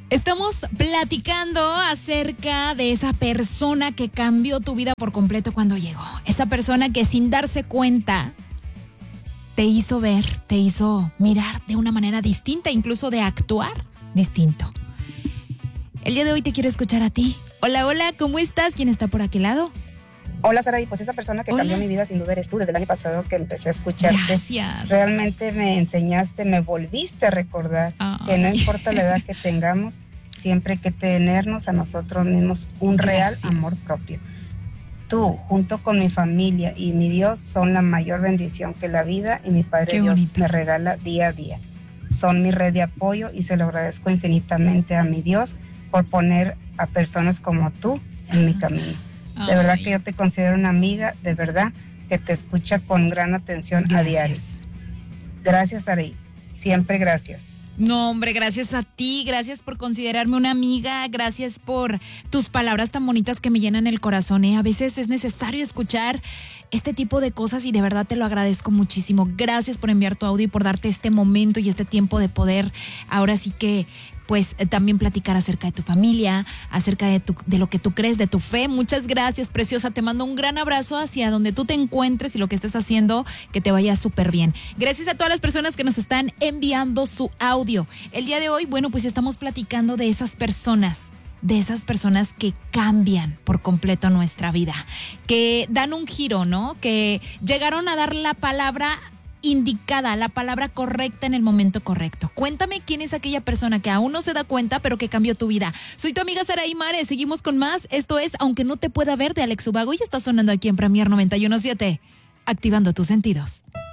Estamos platicando acerca de esa persona que cambió tu vida por completo cuando llegó. Esa persona que sin darse cuenta te hizo ver, te hizo mirar de una manera distinta, incluso de actuar distinto. El día de hoy te quiero escuchar a ti. Hola, hola, ¿cómo estás? ¿Quién está por aquel lado? Hola, Sara, y pues esa persona que cambió mi vida sin duda eres tú. Desde el año pasado que empecé a escucharte. Gracias. Realmente me enseñaste, me volviste a recordar que no importa la edad que tengamos, siempre hay que tenernos a nosotros mismos un real amor propio. Tú, junto con mi familia y mi Dios, son la mayor bendición que la vida y mi Padre Qué Dios bonito. me regala día a día. Son mi red de apoyo y se lo agradezco infinitamente a mi Dios por poner a personas como tú en mi camino. De verdad que yo te considero una amiga, de verdad, que te escucha con gran atención a diario. Gracias, Araí. Siempre gracias. No, hombre, gracias a ti, gracias por considerarme una amiga, gracias por tus palabras tan bonitas que me llenan el corazón. A veces es necesario escuchar este tipo de cosas y de verdad te lo agradezco muchísimo. Gracias por enviar tu audio y por darte este momento y este tiempo de poder ahora sí que pues también platicar acerca de tu familia, acerca de lo que tú crees, de tu fe. Muchas gracias, preciosa. Te mando un gran abrazo hacia donde tú te encuentres y lo que estés haciendo, que te vaya súper bien. Gracias a todas las personas que nos están enviando su audio. El día de hoy, bueno, pues estamos platicando de esas personas que cambian por completo nuestra vida, que dan un giro, ¿no? Que llegaron a dar la palabra indicada, la palabra correcta en el momento correcto. Cuéntame quién es aquella persona que aún no se da cuenta, pero que cambió tu vida. Soy tu amiga Saraí Mares, seguimos con más. Esto es Aunque no te pueda ver, de Alex Ubago, y está sonando aquí en Premier 91.7, activando tus sentidos.